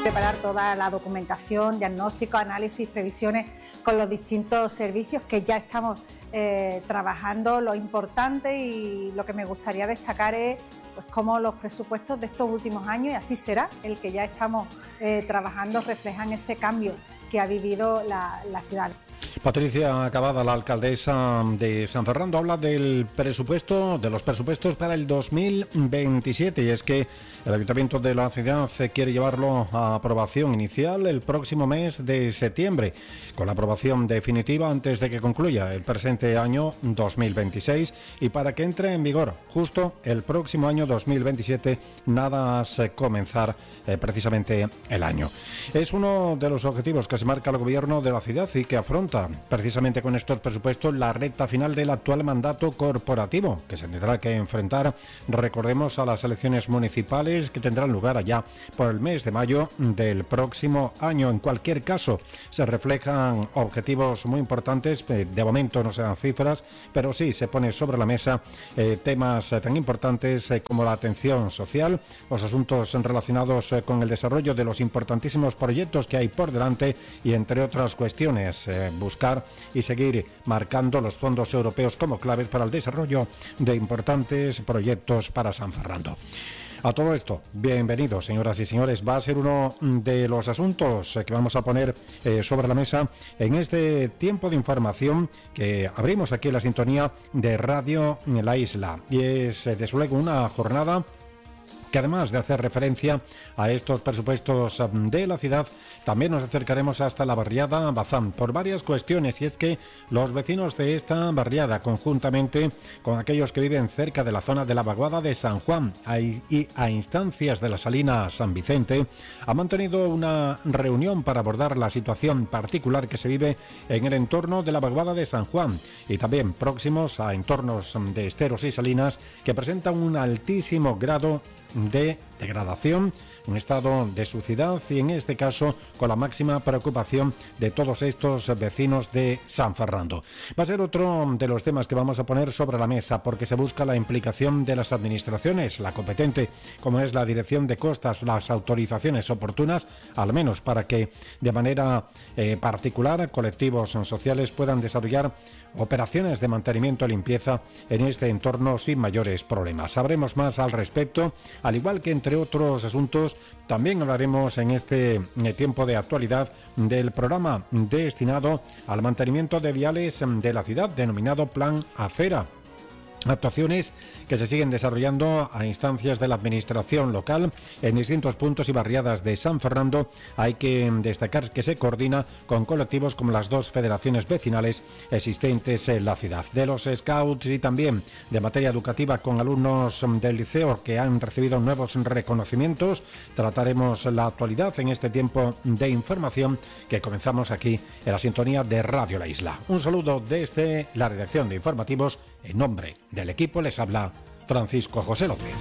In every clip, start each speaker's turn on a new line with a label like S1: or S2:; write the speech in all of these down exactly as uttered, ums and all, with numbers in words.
S1: preparar toda la documentación, diagnóstico, análisis, previsiones con los distintos servicios que ya estamos eh, trabajando. Lo importante y lo que me gustaría destacar es pues cómo los presupuestos de estos últimos años, y así será, el que ya estamos eh, trabajando, reflejan ese cambio que ha vivido la, la ciudad.
S2: Patricia Cavada, la alcaldesa de San Fernando, habla del presupuesto, de los presupuestos para el dos mil veintisiete, y es que el Ayuntamiento de la ciudad quiere llevarlo a aprobación inicial el próximo mes de septiembre, con la aprobación definitiva antes de que concluya el presente año dos mil veintiséis, y para que entre en vigor justo el próximo año dos mil veintisiete, nada más comenzar eh, precisamente el año. Es uno de los objetivos que se marca el gobierno de la ciudad y que afronta precisamente con estos presupuestos la recta final del actual mandato corporativo, que se tendrá que enfrentar, recordemos, a las elecciones municipales que tendrán lugar allá por el mes de mayo del próximo año. En cualquier caso, se reflejan objetivos muy importantes. De momento no se dan cifras, pero sí se pone sobre la mesa eh, temas eh, tan importantes eh, como la atención social, los asuntos relacionados eh, con el desarrollo de los importantísimos proyectos que hay por delante y, entre otras cuestiones, eh, buscar y seguir marcando los fondos europeos como claves para el desarrollo de importantes proyectos para San Fernando. A todo esto, bienvenidos, señoras y señores. Va a ser uno de los asuntos que vamos a poner eh, sobre la mesa en este tiempo de información que abrimos aquí en la sintonía de Radio La Isla. Y es, eh, desde luego, una jornada que, además de hacer referencia a estos presupuestos de la ciudad, también nos acercaremos hasta la barriada Bazán por varias cuestiones, y es que los vecinos de esta barriada, conjuntamente con aquellos que viven cerca de la zona de la vaguada de San Juan y a instancias de la Salina San Vicente, han mantenido una reunión para abordar la situación particular que se vive en el entorno de la vaguada de San Juan y también próximos a entornos de esteros y salinas que presentan un altísimo grado de degradación, un estado de suciedad, y en este caso con la máxima preocupación de todos estos vecinos de San Fernando. Va a ser otro de los temas que vamos a poner sobre la mesa, porque se busca la implicación de las administraciones, la competente, como es la Dirección de Costas, las autorizaciones oportunas, al menos para que de manera eh, particular colectivos sociales puedan desarrollar operaciones de mantenimiento y limpieza en este entorno sin mayores problemas. Sabremos más al respecto, al igual que, entre otros asuntos, también hablaremos en este tiempo de actualidad del programa destinado al mantenimiento de viales de la ciudad, denominado Plan Acera. Actuaciones que se siguen desarrollando a instancias de la administración local en distintos puntos y barriadas de San Fernando. Hay que destacar que se coordina con colectivos como las dos federaciones vecinales existentes en la ciudad, de los Scouts, y también de materia educativa con alumnos del liceo que han recibido nuevos reconocimientos. Trataremos la actualidad en este tiempo de información que comenzamos aquí en la sintonía de Radio La Isla. Un saludo desde la redacción de informativos. En nombre del equipo les habla Francisco José López.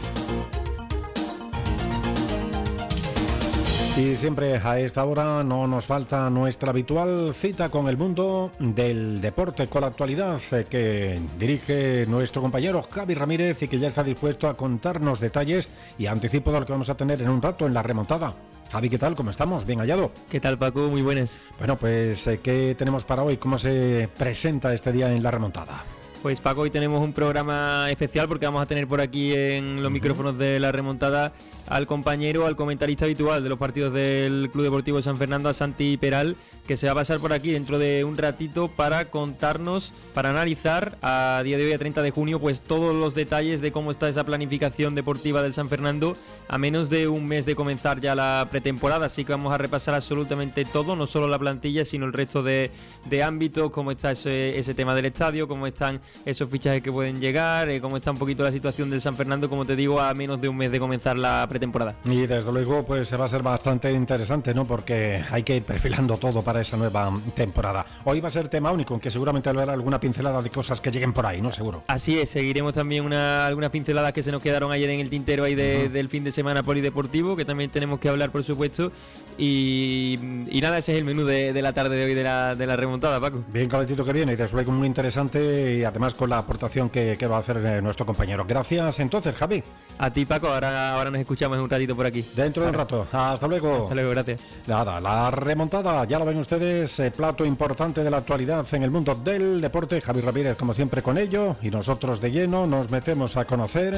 S2: Y siempre a esta hora no nos falta nuestra habitual cita con el mundo del deporte, con la actualidad que dirige nuestro compañero Javi Ramírez y que ya está dispuesto a contarnos detalles y anticipo de lo que vamos a tener en un rato en la remontada. Javi, ¿qué tal? ¿Cómo estamos? ¿Bien hallado?
S3: ¿Qué tal, Paco? Muy buenas.
S2: Bueno, pues, ¿qué tenemos para hoy? ¿Cómo se presenta este día en la remontada?
S3: Pues, Paco, hoy tenemos un programa especial porque vamos a tener por aquí en los uh-huh. micrófonos de la remontada al compañero, al comentarista habitual de los partidos del Club Deportivo de San Fernando, a Santi Peral, que se va a pasar por aquí dentro de un ratito para contarnos, para analizar a día de hoy, a treinta de junio, pues todos los detalles de cómo está esa planificación deportiva del San Fernando a menos de un mes de comenzar ya la pretemporada. Así que vamos a repasar absolutamente todo, no solo la plantilla, sino el resto de, de ámbitos, cómo está ese, ese tema del estadio, cómo están esos fichajes que pueden llegar, eh, cómo está un poquito la situación del San Fernando, como te digo, a menos de un mes de comenzar la pretemporada.
S2: Y desde luego pues se va a ser bastante interesante, ¿no? Porque hay que ir perfilando todo para esa nueva temporada. Hoy va a ser tema único, aunque seguramente habrá alguna pincelada de cosas que lleguen por ahí, ¿no? Seguro.
S3: Así es, seguiremos también una, algunas pinceladas que se nos quedaron ayer en el tintero ahí de, uh-huh. del fin de semana polideportivo, que también tenemos que hablar, por supuesto. Y, y nada, ese es el menú de, de la tarde de hoy de la, de la remontada, Paco.
S2: Bien calentito que viene y después muy interesante y además con la aportación que, que va a hacer eh, nuestro compañero. Gracias entonces, Javi.
S3: A ti, Paco, ahora, ahora nos escuchamos en un ratito por aquí.
S2: Dentro de un rato. Hasta luego.
S3: Hasta luego, gracias.
S2: Nada, la remontada, ya lo ven ustedes, eh, plato importante de la actualidad en el mundo del deporte. Javi Ramírez, como siempre, con ello, y nosotros de lleno nos metemos a conocer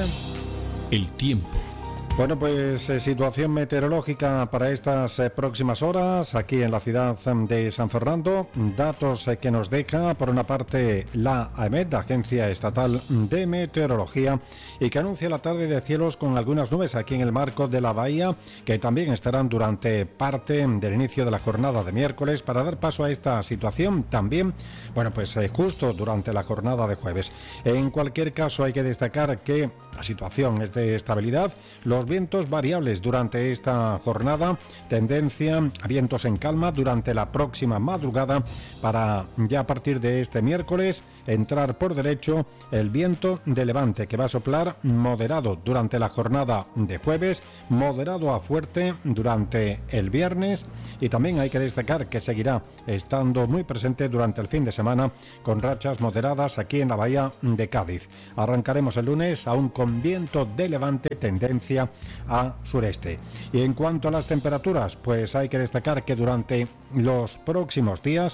S4: el tiempo.
S2: Bueno, pues eh, situación meteorológica para estas eh, próximas horas aquí en la ciudad de San Fernando. Datos eh, que nos deja, por una parte, la AEMET, la Agencia Estatal de Meteorología, y que anuncia la tarde de cielos con algunas nubes aquí en el marco de la bahía, que también estarán durante parte del inicio de la jornada de miércoles, para dar paso a esta situación también, bueno, pues eh, justo durante la jornada de jueves. En cualquier caso, hay que destacar que la situación es de estabilidad. Los vientos variables durante esta jornada, tendencia a vientos en calma durante la próxima madrugada, para ya a partir de este miércoles entrar por derecho el viento de levante, que va a soplar moderado durante la jornada de jueves, moderado a fuerte durante el viernes, y también hay que destacar que seguirá estando muy presente durante el fin de semana con rachas moderadas aquí en la bahía de Cádiz. Arrancaremos el lunes aún con viento de levante, tendencia a sureste. Y en cuanto a las temperaturas, pues hay que destacar que durante los próximos días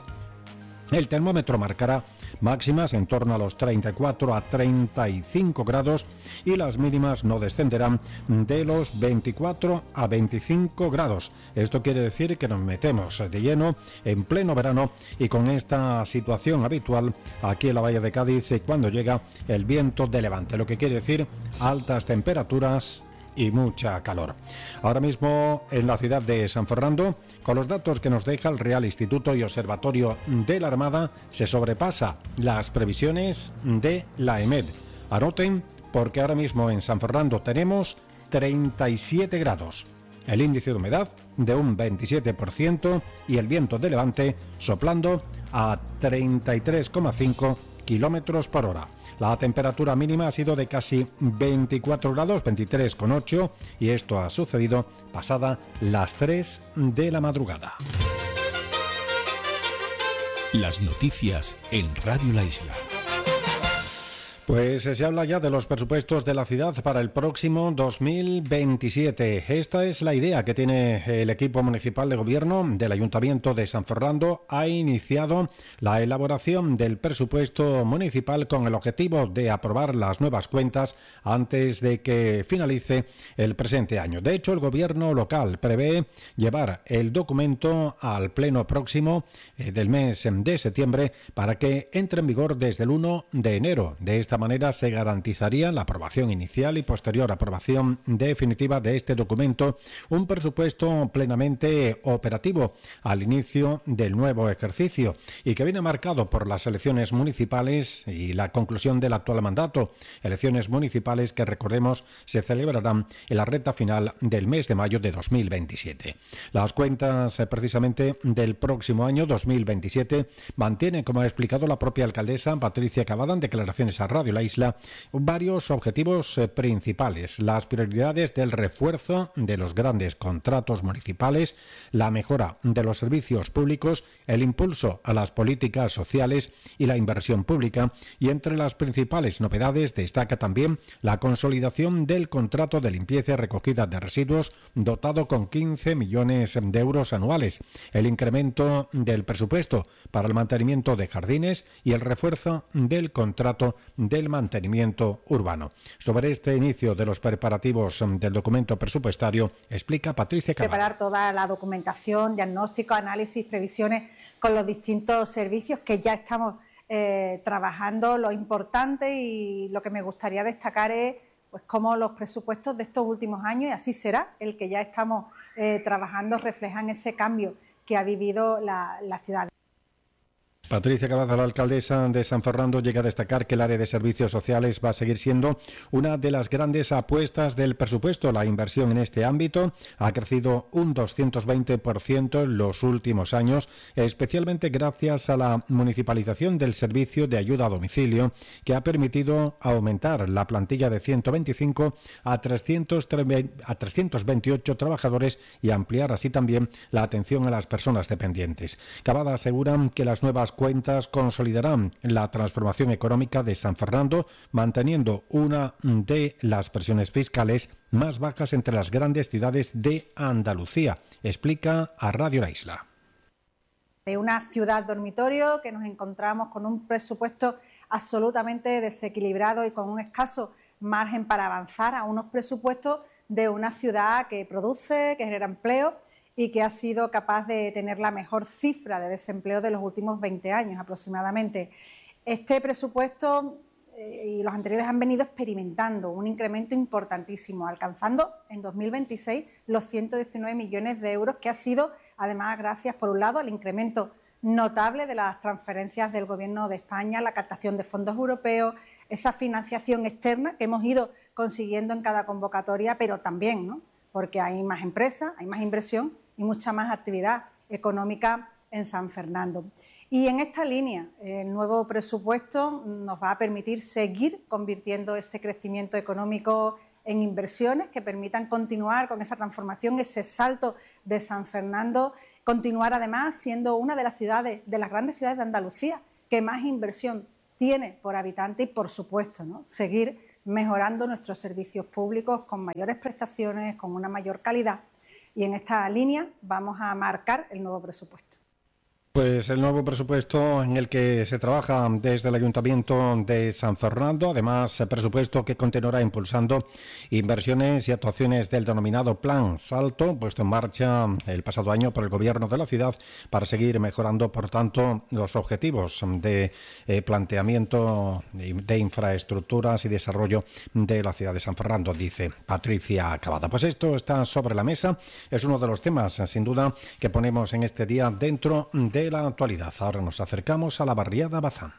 S2: el termómetro marcará máximas en torno a los treinta y cuatro a treinta y cinco grados, y las mínimas no descenderán de los veinticuatro a veinticinco grados. Esto quiere decir que nos metemos de lleno en pleno verano, y con esta situación habitual aquí en la bahía de Cádiz cuando llega el viento de levante, lo que quiere decir altas temperaturas y mucha calor. Ahora mismo en la ciudad de San Fernando, con los datos que nos deja el Real Instituto y Observatorio de la Armada, se sobrepasa las previsiones de la AEMET. Anoten, porque ahora mismo en San Fernando tenemos treinta y siete grados, el índice de humedad de un veintisiete por ciento y el viento de levante soplando a treinta y tres coma cinco kilómetros por hora. La temperatura mínima ha sido de casi veinticuatro grados, veintitrés coma ocho, y esto ha sucedido pasada las tres de la madrugada.
S4: Las noticias en Radio La Isla.
S2: Pues se habla ya de los presupuestos de la ciudad para el próximo dos mil veintisiete. Esta es la idea que tiene el equipo municipal de gobierno del Ayuntamiento de San Fernando. Ha iniciado la elaboración del presupuesto municipal con el objetivo de aprobar las nuevas cuentas antes de que finalice el presente año. De hecho, el gobierno local prevé llevar el documento al pleno próximo eh, del mes de septiembre para que entre en vigor desde el uno de enero. De esta manera se garantizaría la aprobación inicial y posterior aprobación definitiva de este documento, un presupuesto plenamente operativo al inicio del nuevo ejercicio, y que viene marcado por las elecciones municipales y la conclusión del actual mandato, elecciones municipales que, recordemos, se celebrarán en la recta final del mes de mayo de dos mil veintisiete. Las cuentas eh, precisamente del próximo año dos mil veintisiete mantienen, como ha explicado la propia alcaldesa Patricia Cavada en declaraciones a Radio La Isla, varios objetivos eh, principales: las prioridades del refuerzo de los grandes contratos municipales, la mejora de los servicios públicos, el impulso a las políticas sociales y la inversión pública. Y entre las principales novedades destaca también la consolidación del contrato de limpieza y recogida de residuos, dotado con quince millones de euros anuales, el incremento del presupuesto para el mantenimiento de jardines y el refuerzo del contrato del mantenimiento urbano. Sobre este inicio de los preparativos del documento presupuestario, explica Patricia Cavada.
S1: Preparar toda la documentación, diagnóstico, análisis, previsiones con los distintos servicios que ya estamos eh, trabajando. Lo importante y lo que me gustaría destacar es pues cómo los presupuestos de estos últimos años, y así será, el que ya estamos eh, trabajando, reflejan ese cambio que ha vivido la, la ciudad.
S2: Patricia Cavada, la alcaldesa de San Fernando, llega a destacar que el área de servicios sociales va a seguir siendo una de las grandes apuestas del presupuesto. La inversión en este ámbito ha crecido un doscientos veinte por ciento en los últimos años, especialmente gracias a la municipalización del servicio de ayuda a domicilio, que ha permitido aumentar la plantilla de ciento veinticinco a trescientos veintiocho trabajadores y ampliar así también la atención a las personas dependientes. Cavada asegura que las nuevas cuentas consolidarán la transformación económica de San Fernando, manteniendo una de las presiones fiscales más bajas entre las grandes ciudades de Andalucía. Explica a Radio La Isla.
S1: De una ciudad dormitorio que nos encontramos con un presupuesto absolutamente desequilibrado y con un escaso margen para avanzar a unos presupuestos de una ciudad que produce, que genera empleo y que ha sido capaz de tener la mejor cifra de desempleo de los últimos veinte años aproximadamente. Este presupuesto eh, y los anteriores han venido experimentando un incremento importantísimo, alcanzando en dos mil veintiséis los ciento diecinueve millones de euros, que ha sido además gracias, por un lado, al incremento notable de las transferencias del Gobierno de España, la captación de fondos europeos, esa financiación externa que hemos ido consiguiendo en cada convocatoria, pero también, ¿no?, porque hay más empresas, hay más inversión y mucha más actividad económica en San Fernando. Y en esta línea, el nuevo presupuesto nos va a permitir seguir convirtiendo ese crecimiento económico en inversiones que permitan continuar con esa transformación, ese salto de San Fernando, continuar además siendo una de las ciudades, de las grandes ciudades de Andalucía que más inversión tiene por habitante y, por supuesto, ¿no?, seguir mejorando nuestros servicios públicos con mayores prestaciones, con una mayor calidad. Y en esta línea vamos a marcar el nuevo presupuesto.
S2: Pues el nuevo presupuesto en el que se trabaja desde el Ayuntamiento de San Fernando, además presupuesto que continuará impulsando inversiones y actuaciones del denominado Plan Salto, puesto en marcha el pasado año por el Gobierno de la ciudad para seguir mejorando, por tanto, los objetivos de eh, planteamiento de infraestructuras y desarrollo de la ciudad de San Fernando, dice Patricia Cavada. Pues esto está sobre la mesa, es uno de los temas, sin duda, que ponemos en este día dentro de la actualidad. Ahora nos acercamos a la barriada Bazán.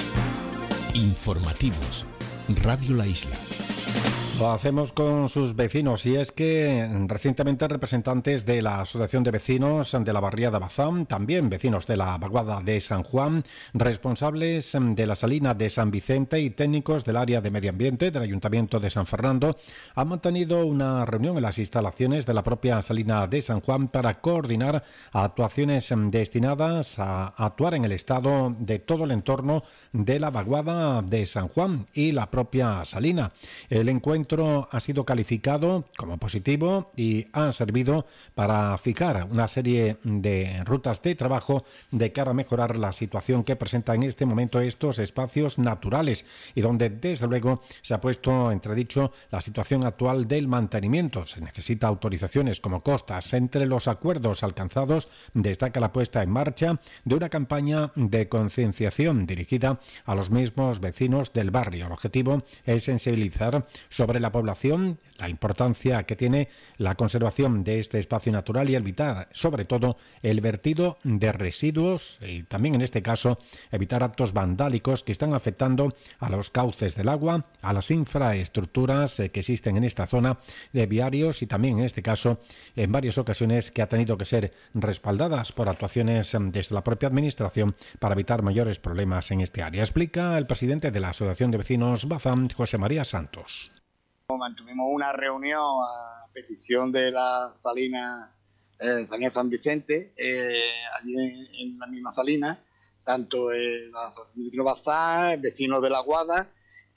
S4: Informativos. Radio La Isla.
S2: Lo hacemos con sus vecinos y es que recientemente representantes de la Asociación de Vecinos de la Barriada Bazán, también vecinos de la Vaguada de San Juan, responsables de la Salina de San Vicente y técnicos del área de medio ambiente del Ayuntamiento de San Fernando han mantenido una reunión en las instalaciones de la propia Salina de San Juan para coordinar actuaciones destinadas a actuar en el estado de todo el entorno de la Vaguada de San Juan y la propia Salina. El encuentro ha sido calificado como positivo y ha servido para fijar una serie de rutas de trabajo de cara a mejorar la situación que presenta en este momento estos espacios naturales y donde desde luego se ha puesto entredicho la situación actual del mantenimiento. Se necesita autorizaciones como costas. Entre los acuerdos alcanzados destaca la puesta en marcha de una campaña de concienciación dirigida a los mismos vecinos del barrio. El objetivo es sensibilizar sobre la población la importancia que tiene la conservación de este espacio natural y evitar, sobre todo, el vertido de residuos y también, en este caso, evitar actos vandálicos que están afectando a los cauces del agua, a las infraestructuras que existen en esta zona de viarios y también, en este caso, en varias ocasiones que ha tenido que ser respaldadas por actuaciones desde la propia Administración para evitar mayores problemas en este área. Explica el presidente de la Asociación de Vecinos Bazán, José María Santos.
S5: Mantuvimos una reunión a petición de la salina, eh, salina San Vicente, eh, allí en, en la misma salina, tanto el vecino Bazán, el vecino de la Guada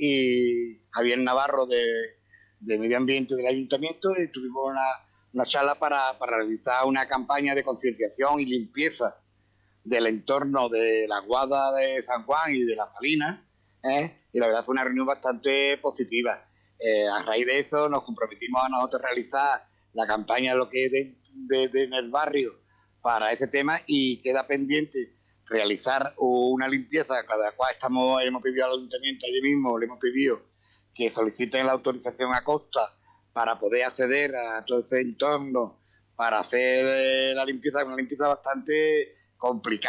S5: y Javier Navarro de, de Medio Ambiente del Ayuntamiento, y tuvimos una, una charla para, para realizar una campaña de concienciación y limpieza del entorno de la Guada de San Juan y de la Salina, ¿eh? Y la verdad fue una reunión bastante positiva. Eh, a raíz de eso nos comprometimos a nosotros realizar la campaña lo que es de, de, de en el barrio para ese tema, y queda pendiente realizar una limpieza, cada cual estamos, hemos pedido al ayuntamiento allí mismo, le hemos pedido que soliciten la autorización a costa para poder acceder a todo ese entorno para hacer eh, la limpieza, una limpieza bastante complicada,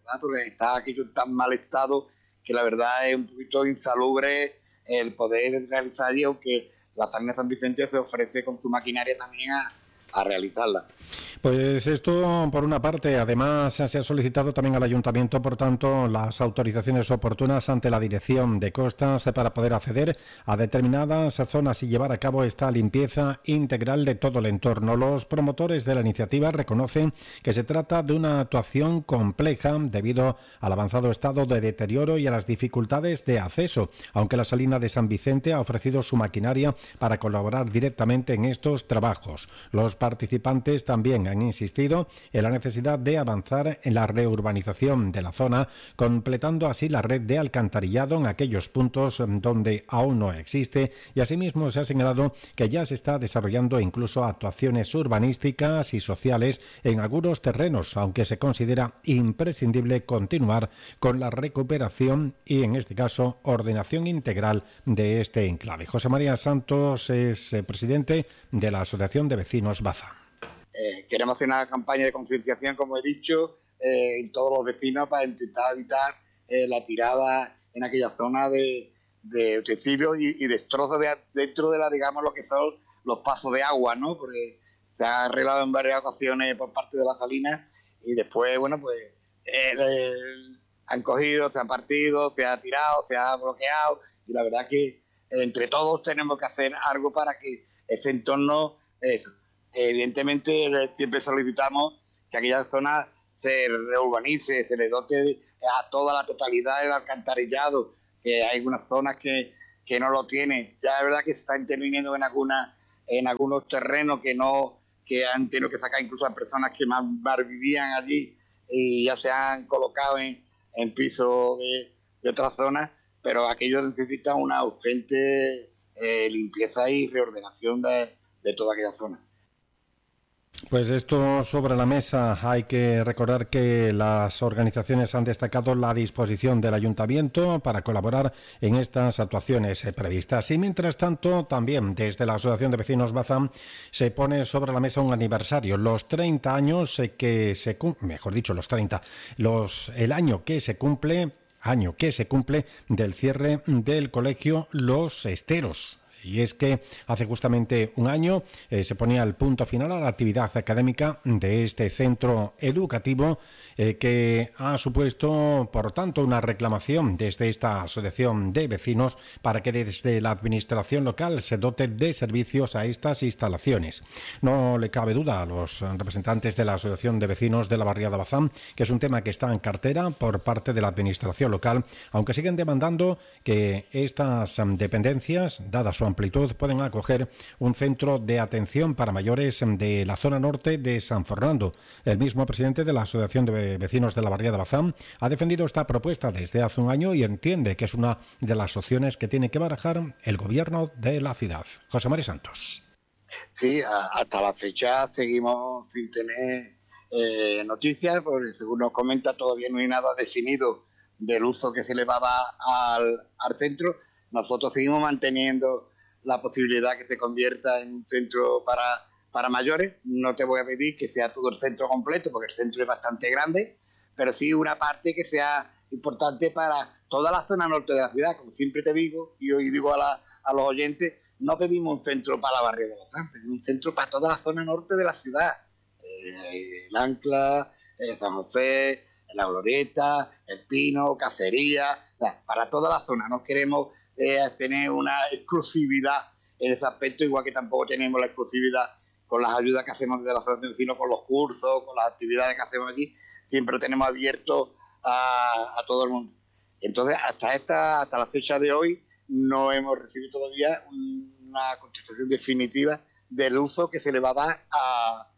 S5: ¿verdad? Porque está aquello en tan mal estado que la verdad es un poquito insalubre el poder realizar, y aunque la Salina San Vicente se ofrece con su maquinaria también a, a realizarla.
S2: Pues esto por una parte. Además se ha solicitado también al Ayuntamiento, por tanto, las autorizaciones oportunas ante la Dirección de Costas para poder acceder a determinadas zonas y llevar a cabo esta limpieza integral de todo el entorno. Los promotores de la iniciativa reconocen que se trata de una actuación compleja debido al avanzado estado de deterioro y a las dificultades de acceso, aunque la Salina de San Vicente ha ofrecido su maquinaria para colaborar directamente en estos trabajos. Los participantes también han insistido en la necesidad de avanzar en la reurbanización de la zona, completando así la red de alcantarillado en aquellos puntos donde aún no existe, y asimismo se ha señalado que ya se está desarrollando incluso actuaciones urbanísticas y sociales en algunos terrenos, aunque se considera imprescindible continuar con la recuperación y, en este caso, ordenación integral de este enclave. José María Santos es eh, presidente de la Asociación de Vecinos Baza.
S5: Eh, queremos hacer una campaña de concienciación, como he dicho, eh, en todos los vecinos para intentar evitar eh, la tirada en aquella zona de, de utensilios y, y destrozos de, dentro de la, digamos, lo que son los pasos de agua, ¿no? Porque se ha arreglado en varias ocasiones por parte de la Salina y después, bueno, pues eh, eh, han cogido, se han partido, se ha tirado, se ha bloqueado, y la verdad que eh, entre todos tenemos que hacer algo para que ese entorno, eso, evidentemente siempre solicitamos que aquella zona se reurbanice, se le dote a toda la totalidad del alcantarillado, que hay algunas zonas que, que no lo tienen. Ya es verdad que se está interviniendo en algunas en algunos terrenos que no que han tenido que sacar incluso a personas que más, más vivían allí y ya se han colocado en, en pisos de, de otras zonas, pero aquello necesita una urgente eh, limpieza y reordenación de, de toda aquella zona.
S2: Pues esto sobre la mesa. Hay que recordar que las organizaciones han destacado la disposición del Ayuntamiento para colaborar en estas actuaciones previstas. Y mientras tanto, también desde la Asociación de Vecinos Baza se pone sobre la mesa un aniversario, los treinta años que se mejor dicho, los treinta, los el año que se cumple, año que se cumple del cierre del colegio Los Esteros. Y es que hace justamente un año eh, se ponía el punto final a la actividad académica de este centro educativo eh, que ha supuesto, por tanto, una reclamación desde esta asociación de vecinos para que desde la administración local se dote de servicios a estas instalaciones. No le cabe duda a los representantes de la asociación de vecinos de la barriada Bazán que es un tema que está en cartera por parte de la administración local, aunque siguen demandando que estas dependencias, dada su amplitud, pueden acoger un centro de atención para mayores de la zona norte de San Fernando. El mismo presidente de la Asociación de Vecinos de la Barriada Bazán ha defendido esta propuesta desde hace un año y entiende que es una de las opciones que tiene que barajar el gobierno de la ciudad. José María Santos.
S5: Sí, a, hasta la fecha seguimos sin tener eh, noticias, porque según nos comenta todavía no hay nada definido del uso que se le va a dar al, al centro. Nosotros seguimos manteniendo la posibilidad que se convierta en un centro para, para mayores. No te voy a pedir que sea todo el centro completo, porque el centro es bastante grande, pero sí una parte que sea importante para toda la zona norte de la ciudad. Como siempre te digo, y hoy digo a, la, a los oyentes, no pedimos un centro para la barriada de Bazán, pedimos un centro para toda la zona norte de la ciudad. Eh, el Ancla, eh, San José, La Glorieta, El Pino, Cacería, para toda la zona. No queremos eh, tener una exclusividad en ese aspecto, igual que tampoco tenemos la exclusividad con las ayudas que hacemos desde la asociación de vecinos, con los cursos, con las actividades que hacemos aquí. Siempre lo tenemos abierto a, a todo el mundo. Entonces, hasta esta hasta la fecha de hoy, no hemos recibido todavía una contestación definitiva del uso que se le va a dar a...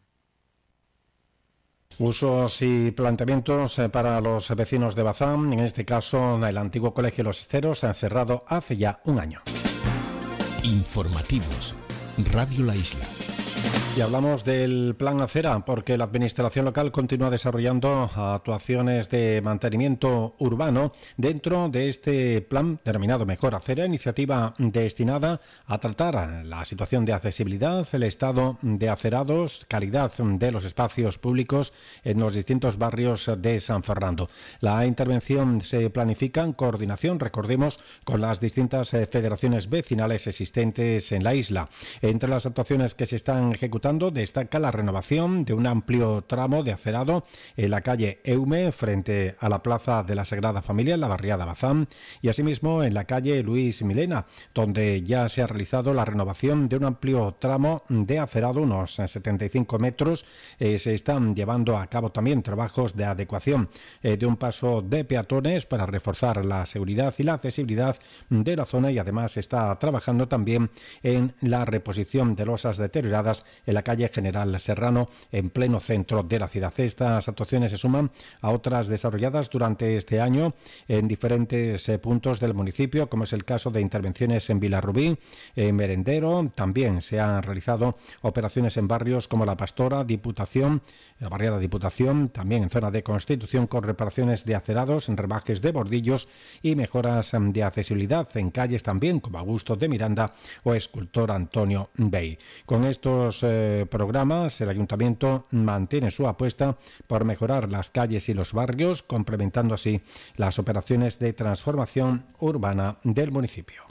S2: Usos y planteamientos para los vecinos de Bazán, en este caso el antiguo colegio Los Esteros, se han cerrado hace ya un año.
S4: Informativos, Radio La Isla.
S2: Y hablamos del Plan Acera, porque la Administración local continúa desarrollando actuaciones de mantenimiento urbano dentro de este plan denominado Mejor Acera, iniciativa destinada a tratar la situación de accesibilidad, el estado de acerados, calidad de los espacios públicos en los distintos barrios de San Fernando. La intervención se planifica en coordinación, recordemos, con las distintas federaciones vecinales existentes en la isla. Entre las actuaciones que se están ejecutando destaca la renovación de un amplio tramo de acerado en la calle Eume frente a la Plaza de la Sagrada Familia en la barriada Bazán y asimismo en la calle Luis Milena, donde ya se ha realizado la renovación de un amplio tramo de acerado, unos setenta y cinco metros. Eh, se están llevando a cabo también trabajos de adecuación eh, de un paso de peatones para reforzar la seguridad y la accesibilidad de la zona, y además se está trabajando también en la reposición de losas deterioradas en la calle General Serrano, en pleno centro de la ciudad. Estas actuaciones se suman a otras desarrolladas durante este año en diferentes eh, puntos del municipio, como es el caso de intervenciones en Vilarrubí, en Merendero. También se han realizado operaciones en barrios como La Pastora, Diputación, la barriada Diputación, también en zona de Constitución, con reparaciones de acerados, en rebajes de bordillos y mejoras de accesibilidad en calles también como Augusto de Miranda o Escultor Antonio Bey. Con estos eh, programas, el Ayuntamiento mantiene su apuesta por mejorar las calles y los barrios, complementando así las operaciones de transformación urbana del municipio.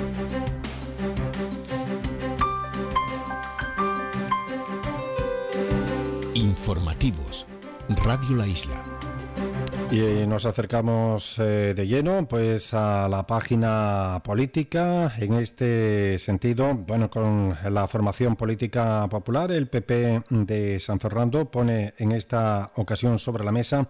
S4: Informativos, Radio La Isla.
S2: Y nos acercamos eh, de lleno pues a la página política. En este sentido, bueno, con la formación política popular, el P P de San Fernando pone en esta ocasión sobre la mesa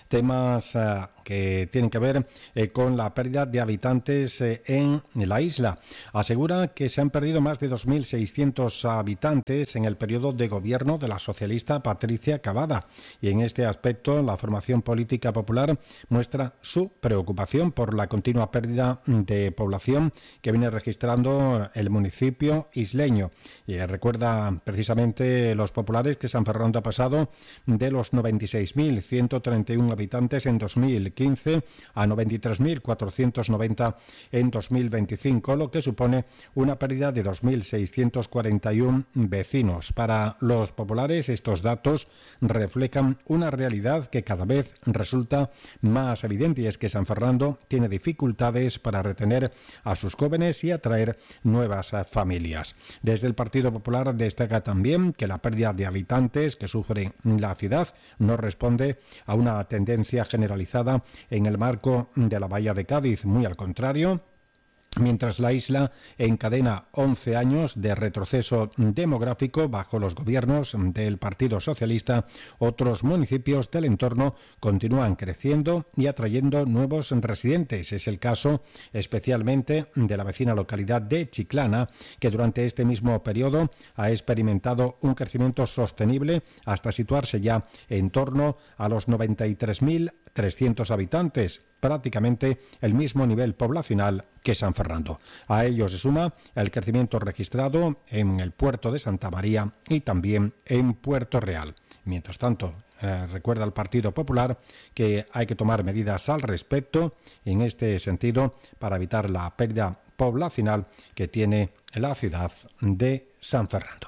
S2: temas eh, que tienen que ver eh, con la pérdida de habitantes eh, en la isla. Asegura que se han perdido más de dos mil seiscientos habitantes en el periodo de gobierno de la socialista Patricia Cavada. Y en este aspecto, la formación política popular muestra su preocupación por la continua pérdida de población que viene registrando el municipio isleño. Y recuerda precisamente los populares que San Fernando ha pasado de los noventa y seis mil ciento treinta y uno habitantes en dos mil quince a noventa y tres mil cuatrocientos noventa en dos mil veinticinco, lo que supone una pérdida de dos mil seiscientos cuarenta y uno vecinos. Para los populares, estos datos reflejan una realidad que cada vez resulta más evidente, y es que San Fernando tiene dificultades para retener a sus jóvenes y atraer nuevas familias. Desde el Partido Popular destaca también que la pérdida de habitantes que sufre la ciudad no responde a una tendencia generalizada en el marco de la Bahía de Cádiz, muy al contrario. Mientras la isla encadena once años de retroceso demográfico bajo los gobiernos del Partido Socialista, otros municipios del entorno continúan creciendo y atrayendo nuevos residentes. Es el caso especialmente de la vecina localidad de Chiclana, que durante este mismo periodo ha experimentado un crecimiento sostenible hasta situarse ya en torno a los noventa y tres mil trescientos habitantes, prácticamente el mismo nivel poblacional que San Fernando. A ello se suma el crecimiento registrado en el puerto de Santa María y también en Puerto Real. Mientras tanto, eh, recuerda el Partido Popular que hay que tomar medidas al respecto en este sentido para evitar la pérdida poblacional que tiene la ciudad de San Fernando.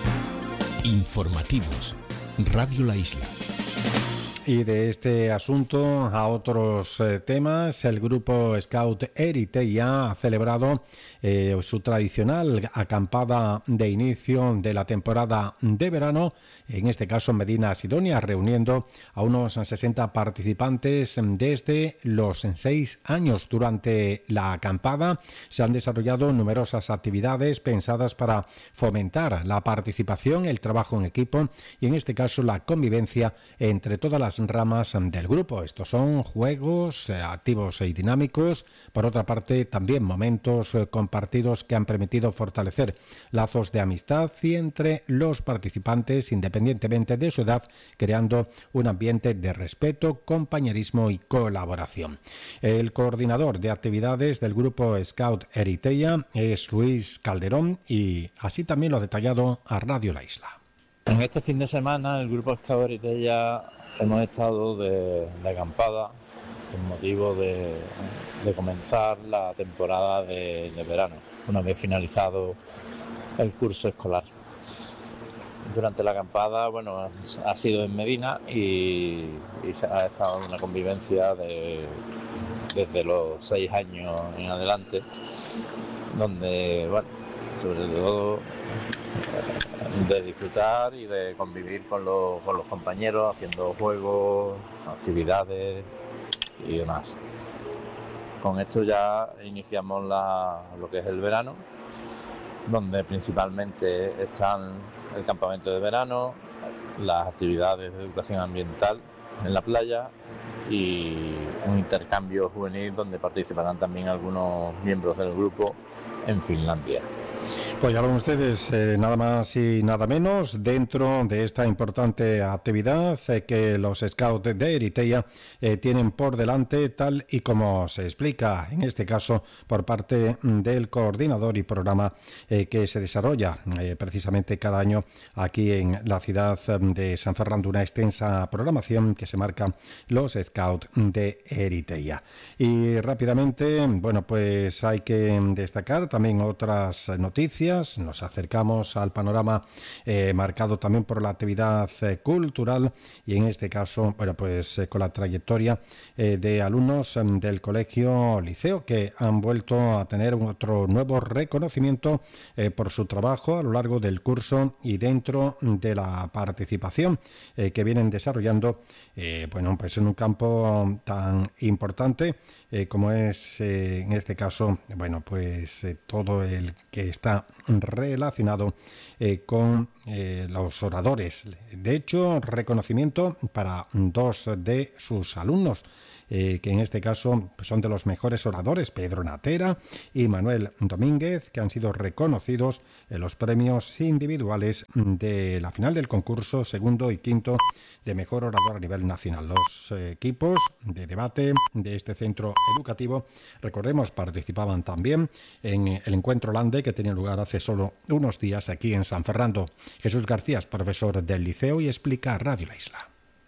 S4: Informativos, Radio La Isla.
S2: Y de este asunto a otros eh, temas, el grupo Scout Eriteia ha celebrado eh, su tradicional acampada de inicio de la temporada de verano, en este caso en Medina Sidonia, reuniendo a unos sesenta participantes desde los seis años. Durante la acampada se han desarrollado numerosas actividades pensadas para fomentar la participación, el trabajo en equipo y en este caso la convivencia entre todas las las ramas del grupo. Estos son juegos eh, activos y dinámicos, por otra parte también momentos eh, compartidos que han permitido fortalecer lazos de amistad y entre los participantes independientemente de su edad, creando un ambiente de respeto, compañerismo y colaboración. El coordinador de actividades del grupo Scout Eritrea es Luis Calderón y así también lo ha detallado a Radio La Isla.
S6: En este fin de semana el grupo Scout Eritrea hemos estado de, de acampada con motivo de, de comenzar la temporada de, de verano, una vez finalizado el curso escolar. Durante la acampada, bueno, ha sido en Medina y, y se ha estado una convivencia de, desde los seis años en adelante, donde, bueno, sobre todo de disfrutar y de convivir con los, con los compañeros, haciendo juegos, actividades y demás. Con esto ya iniciamos la, lo que es el verano, donde principalmente están el campamento de verano, las actividades de educación ambiental en la playa y un intercambio juvenil donde participarán también algunos miembros del grupo en Finlandia.
S2: Pues ya ven ustedes, eh, nada más y nada menos, dentro de esta importante actividad eh, que los Scouts de Eritrea eh, tienen por delante, tal y como se explica, en este caso, por parte del coordinador y programa eh, que se desarrolla eh, precisamente cada año aquí en la ciudad de San Fernando, una extensa programación que se marca los Scouts de Eritrea. Y rápidamente, bueno, pues hay que destacar también otras noticias. Nos acercamos al panorama eh, marcado también por la actividad eh, cultural y en este caso, bueno, pues eh, con la trayectoria eh, de alumnos eh, del Colegio Liceo que han vuelto a tener otro nuevo reconocimiento eh, por su trabajo a lo largo del curso y dentro de la participación eh, que vienen desarrollando, eh, bueno, pues en un campo tan importante eh, como es eh, en este caso, bueno, pues eh, todo el que está relacionado eh, con eh, los oradores. De hecho, reconocimiento para dos de sus alumnos, eh, que en este caso pues, son de los mejores oradores, Pedro Natera y Manuel Domínguez, que han sido reconocidos en los premios individuales de la final del concurso segundo y quinto de mejor orador a nivel nacional. Los eh, equipos de debate de este centro educativo, recordemos, participaban también en el encuentro Lande que tenía lugar hace solo unos días aquí en San Fernando. Jesús García es profesor del liceo y explica a Radio La Isla.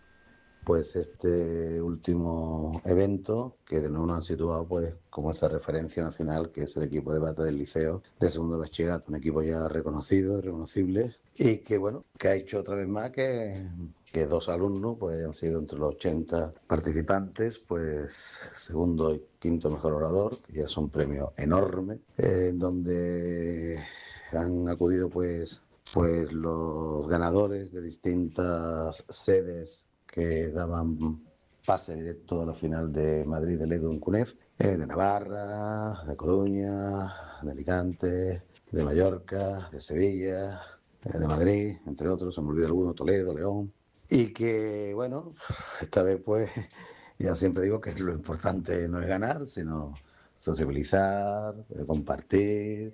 S7: Pues este último evento, que de nuevo nos han situado pues como esa referencia nacional, que es el equipo de debate del liceo de segundo de bachillerato, un equipo ya reconocido, reconocible, y que bueno, que ha hecho otra vez más que, que dos alumnos pues han sido entre los ochenta participantes, pues segundo y quinto mejor orador, que ya son premios enormes, eh, en donde han acudido pues, pues los ganadores de distintas sedes que daban pase directo a la final de Madrid del Edu en CUNEF, eh, de Navarra, de Coruña, de Alicante, de Mallorca, de Sevilla, eh, de Madrid, entre otros, se me olvida alguno, Toledo, León, y que, bueno, esta vez pues, ya siempre digo que lo importante no es ganar, sino sociabilizar, eh, compartir,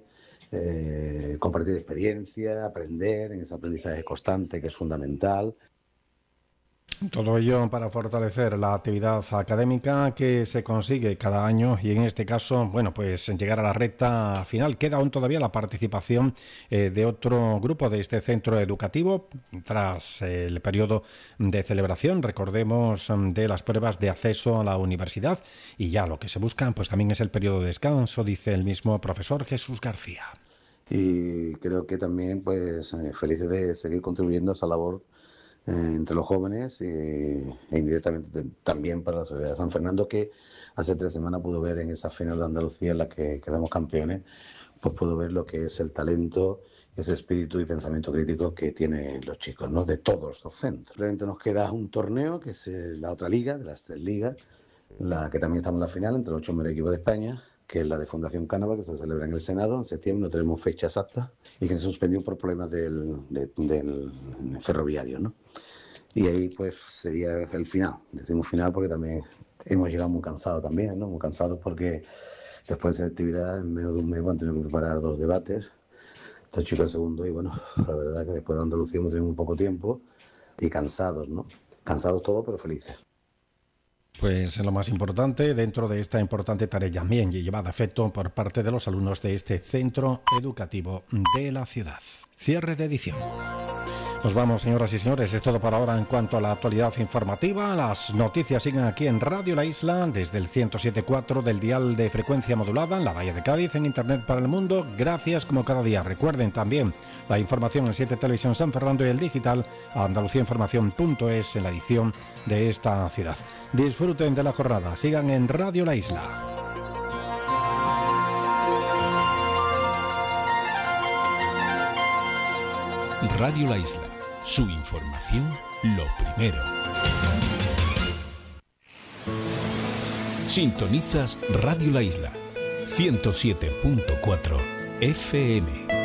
S7: eh, compartir experiencia, aprender en ese aprendizaje constante que es fundamental.
S2: Todo ello para fortalecer la actividad académica que se consigue cada año y en este caso, bueno, pues llegar a la recta final. Queda aún todavía la participación eh, de otro grupo de este centro educativo tras eh, el periodo de celebración, recordemos, de las pruebas de acceso a la universidad y ya lo que se busca pues también es el periodo de descanso, dice el mismo profesor Jesús García.
S7: Y creo que también pues eh, felices de seguir contribuyendo a esa labor entre los jóvenes y, e indirectamente también para la sociedad de San Fernando, que hace tres semanas pudo ver en esa final de Andalucía en la que quedamos campeones, pues pudo ver lo que es el talento, ese espíritu y pensamiento crítico que tienen los chicos, ¿no? De todos los centros. Realmente nos queda un torneo que es la otra liga, de las tres ligas, la que también estamos en la final entre los ocho mejores equipos de España, que es la de Fundación Cánova, que se celebra en el Senado en septiembre, no tenemos fecha exacta, y que se suspendió por problemas del, de, del ferroviario, ¿no? Y ahí pues sería el final. Decimos final porque también hemos llegado muy cansados también, ¿no? Muy cansados porque después de esa actividad, en menos de un mes, van a tener que preparar dos debates. Estos chicos del segundo, y bueno, la verdad que después de Andalucía hemos tenido muy poco tiempo y cansados, ¿no? Cansados todos, pero felices.
S2: Pues lo más importante dentro de esta importante tarea también llevada a efecto por parte de los alumnos de este centro educativo de la ciudad. Cierre de edición. Nos vamos, señoras y señores, es todo por ahora en cuanto a la actualidad informativa. Las noticias siguen aquí en Radio La Isla, desde el ciento siete punto cuatro del dial de frecuencia modulada en la Bahía de Cádiz, en Internet para el mundo. Gracias como cada día. Recuerden también la información en siete Televisión San Fernando y el digital andalucía información punto es en la edición de esta ciudad. Disfruten de la jornada, sigan en Radio La Isla.
S4: Radio La Isla, su información lo primero. Sintonizas Radio La Isla, ciento siete punto cuatro F M.